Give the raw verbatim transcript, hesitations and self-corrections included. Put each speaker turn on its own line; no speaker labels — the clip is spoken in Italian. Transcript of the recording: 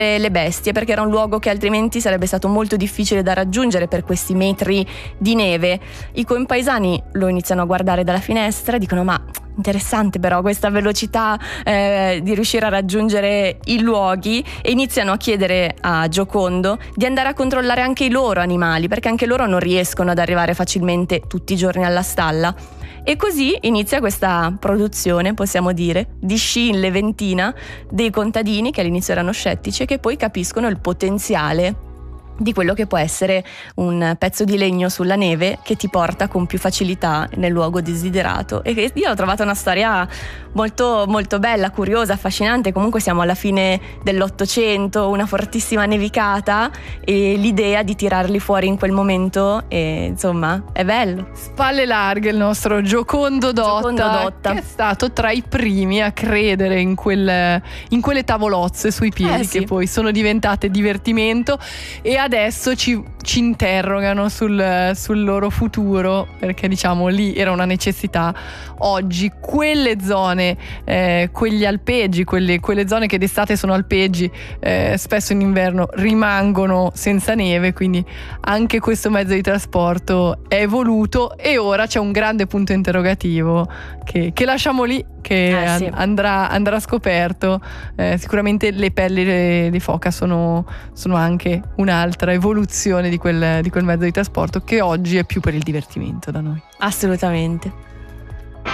le bestie, perché era un luogo che altrimenti sarebbe stato molto difficile da raggiungere per questi metri di neve. I compaesani lo iniziano a guardare dalla finestra, dicono: ma interessante però questa velocità eh, di riuscire a raggiungere i luoghi, e iniziano a chiedere a Giocondo di andare a controllare anche i loro animali, perché anche loro non riescono ad arrivare facilmente tutti i giorni alla stalla. E così inizia questa produzione, possiamo dire, di sci in Leventina dei contadini che all'inizio erano scettici e che poi capiscono il potenziale di quello che può essere un pezzo di legno sulla neve che ti porta con più facilità nel luogo desiderato. E che io ho trovato una storia molto molto bella, curiosa, affascinante. Comunque siamo alla fine dell'Ottocento, una fortissima nevicata, e l'idea di tirarli fuori in quel momento, e insomma è bello.
Spalle larghe il nostro Giocondo Dotta,
Giocondo Dotta,
che è stato tra i primi a credere in, quel, in quelle tavolozze sui piedi,
eh sì.
che poi sono diventate divertimento e adesso ci, ci interrogano sul, sul loro futuro, perché diciamo lì era una necessità. Oggi quelle zone, eh, quegli alpeggi, quelle, quelle zone che d'estate sono alpeggi, eh, spesso in inverno rimangono senza neve, quindi anche questo mezzo di trasporto è evoluto, e ora c'è un grande punto interrogativo che, che lasciamo lì, che
eh sì.
andrà, andrà scoperto. Eh, sicuramente le pelli di foca sono, sono anche un'altra evoluzione di quel, di quel mezzo di trasporto che oggi è più per il divertimento da noi.
Assolutamente.